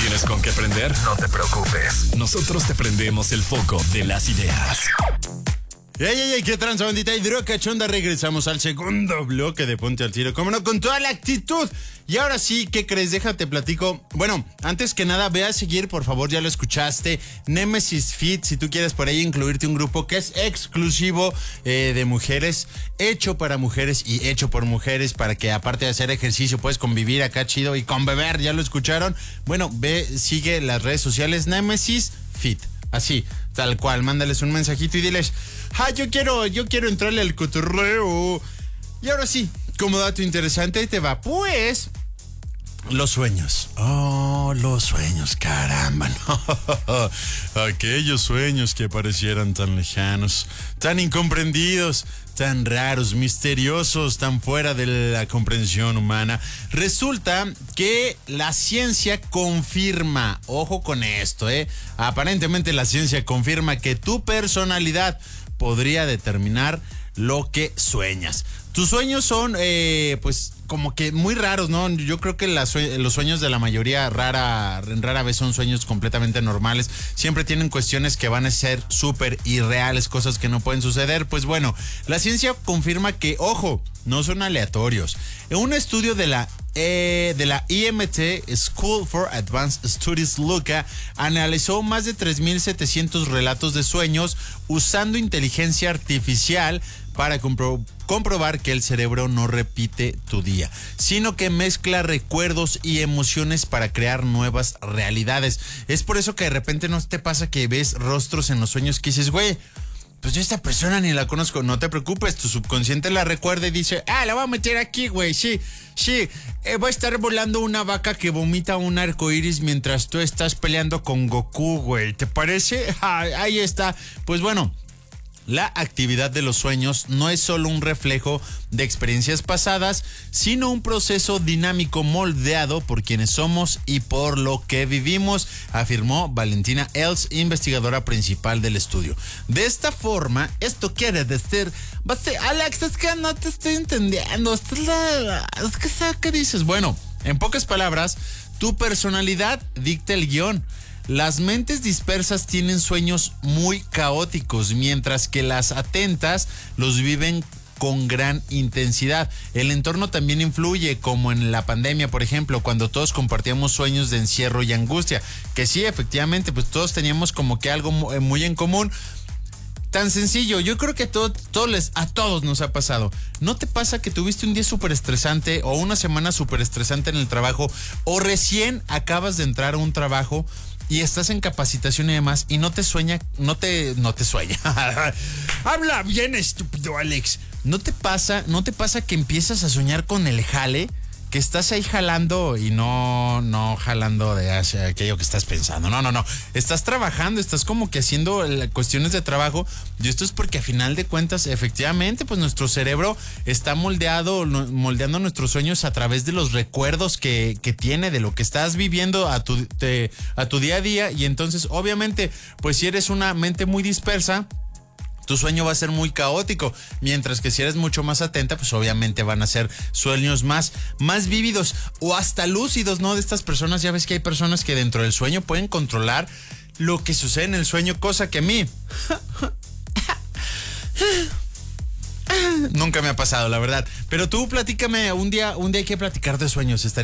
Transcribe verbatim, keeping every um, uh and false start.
tienes con qué prender? No te preocupes. Nosotros te prendemos el foco de las ideas. ¡Ey, ey, ey! ¡Qué tranza, bandita! Y droga cachonda, regresamos al segundo bloque de Ponte al Tiro. Como no, con toda la actitud. Y ahora sí, ¿qué crees? Déjate platico. Bueno, antes que nada, ve a seguir, por favor, ya lo escuchaste. Nemesis Fit, si tú quieres por ahí incluirte un grupo que es exclusivo eh, de mujeres, hecho para mujeres y hecho por mujeres, para que aparte de hacer ejercicio puedes convivir acá chido y con beber, ¿ya lo escucharon? Bueno, ve, sigue las redes sociales Nemesis Fit. Así, tal cual, mándales un mensajito y diles, ah, yo quiero, yo quiero entrarle al cotorreo. Y ahora sí, como dato interesante, ahí te va, pues, los sueños. Oh, los sueños, caramba, no. Aquellos sueños que parecieran tan lejanos, tan incomprendidos, tan raros, misteriosos, tan fuera de la comprensión humana. Resulta que la ciencia confirma, ojo con esto, eh, aparentemente la ciencia confirma que tu personalidad podría determinar lo que sueñas. Tus sueños son, eh, pues, como que muy raros, ¿no? Yo creo que las, los sueños de la mayoría rara, rara vez son sueños completamente normales. Siempre tienen cuestiones que van a ser súper irreales, cosas que no pueden suceder. Pues bueno, la ciencia confirma que, ojo, no son aleatorios. En un estudio de la Eh, de la I M T School for Advanced Studies Luca analizó más de tres mil setecientos relatos de sueños usando inteligencia artificial para compro- comprobar que el cerebro no repite tu día, sino que mezcla recuerdos y emociones para crear nuevas realidades. Es por eso que de repente no te pasa que ves rostros en los sueños que dices, güey, pues yo esta persona ni la conozco. No te preocupes, tu subconsciente la recuerda y dice, ah, la voy a meter aquí, güey, sí, sí, eh, va a estar volando una vaca que vomita un arco iris mientras tú estás peleando con Goku, güey, ¿te parece? Ah, ahí está. Pues bueno, la actividad de los sueños no es solo un reflejo de experiencias pasadas, sino un proceso dinámico moldeado por quienes somos y por lo que vivimos, afirmó Valentina Els, investigadora principal del estudio. De esta forma, esto quiere decir, Alex, es que no te estoy entendiendo, es que ¿sabes qué dices? Bueno, en pocas palabras, tu personalidad dicta el guión. Las mentes dispersas tienen sueños muy caóticos, mientras que las atentas los viven con gran intensidad. El entorno también influye, como en la pandemia, por ejemplo, cuando todos compartíamos sueños de encierro y angustia, que sí, efectivamente, pues todos teníamos como que algo muy en común. Tan sencillo, yo creo que a, todo, todo les, a todos nos ha pasado. ¿No te pasa que tuviste un día súper estresante o una semana súper estresante en el trabajo, o recién acabas de entrar a un trabajo y estás en capacitación y demás y no te sueña, no te, no te sueña? Habla bien, estúpido Alex. ¿No te pasa, no te pasa que empiezas a soñar con el jale? Que estás ahí jalando y no, no jalando de hacia aquello que estás pensando. No, no, no. Estás trabajando, estás como que haciendo cuestiones de trabajo. Y esto es porque a final de cuentas, efectivamente, pues nuestro cerebro está moldeado, moldeando nuestros sueños a través de los recuerdos que, que tiene, de lo que estás viviendo a tu, te, a tu día a día. Y entonces, obviamente, pues si eres una mente muy dispersa, tu sueño va a ser muy caótico, mientras que si eres mucho más atenta, pues obviamente van a ser sueños más, más vívidos o hasta lúcidos, ¿no? De estas personas, ya ves que hay personas que dentro del sueño pueden controlar lo que sucede en el sueño, cosa que a mí nunca me ha pasado, la verdad. Pero tú platícame, un día, un día hay que platicar de sueños, estaría